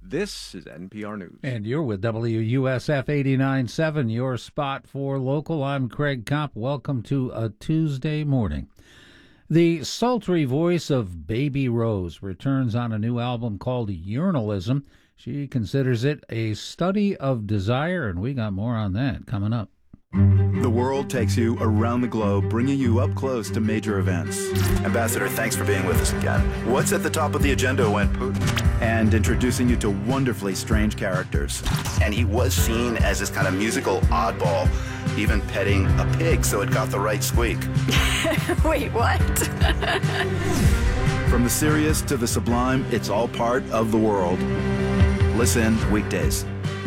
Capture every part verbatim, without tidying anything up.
This is N P R News. And you're with W U S F eighty-nine point seven, your spot for local. I'm Craig Kopp. Welcome to a Tuesday morning. The sultry voice of Baby Rose returns on a new album called Urinalism. She considers it a study of desire, and we got more on that coming up. The world takes you around the globe, bringing you up close to major events. Ambassador, thanks for being with us again. What's at the top of the agenda when Putin? And introducing you to wonderfully strange characters. And he was seen as this kind of musical oddball, even petting a pig so it got the right squeak. Wait, what? From the serious to the sublime, it's all part of the world. Listen weekdays.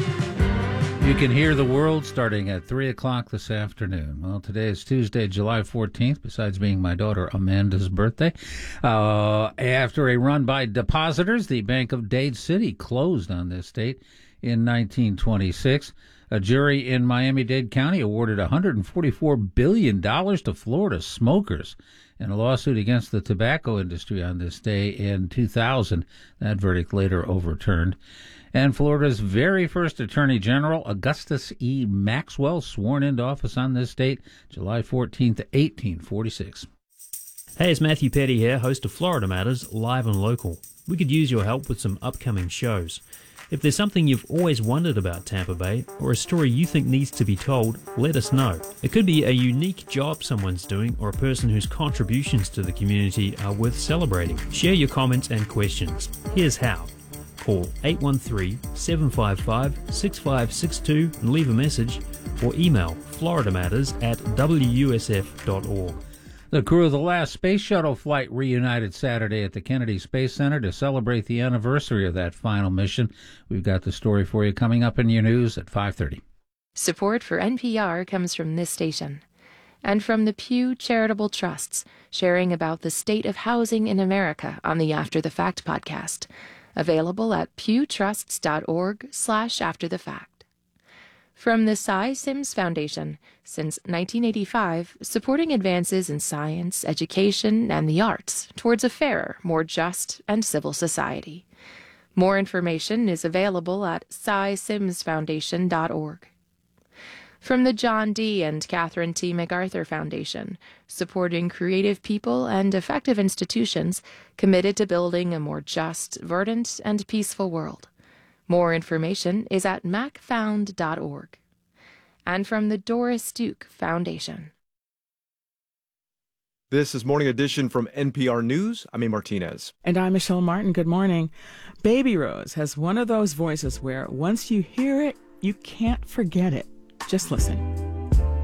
You can hear the world starting at three o'clock this afternoon. Well, today is Tuesday, July fourteenth, besides being my daughter Amanda's birthday. Uh, after a run by depositors, the Bank of Dade City closed on this date in nineteen twenty-six. A jury in Miami-Dade County awarded one hundred forty-four billion dollars to Florida smokers in a lawsuit against the tobacco industry on this day in two thousand. That verdict later overturned. And Florida's very first Attorney General, Augustus E. Maxwell, sworn into office on this date, July fourteenth, eighteen forty-six. Hey, it's Matthew Petty here, host of Florida Matters, live and local. We could use your help with some upcoming shows. If there's something you've always wondered about Tampa Bay, or a story you think needs to be told, let us know. It could be a unique job someone's doing, or a person whose contributions to the community are worth celebrating. Share your comments and questions. Here's how. Call eight one three, seven five five, six five six two and leave a message, or email floridamatters at w u s f dot org. The crew of the last space shuttle flight reunited Saturday at the Kennedy Space Center to celebrate the anniversary of that final mission. We've got the story for you coming up in your news at five thirty. Support for N P R comes from this station and from the Pew Charitable Trusts, sharing about the state of housing in America on the After the Fact podcast. Available at pewtrusts.org slash after the fact. From the Cy Sims Foundation, since nineteen eighty-five, supporting advances in science, education, and the arts towards a fairer, more just, and civil society. More information is available at cy sims foundation dot org. From the John D. and Catherine T. MacArthur Foundation, supporting creative people and effective institutions committed to building a more just, verdant, and peaceful world. More information is at mac found dot org. And from the Doris Duke Foundation. This is Morning Edition from N P R News. I'm A. Martinez. And I'm Michelle Martin. Good morning. Baby Rose has one of those voices where once you hear it, you can't forget it. Just listen.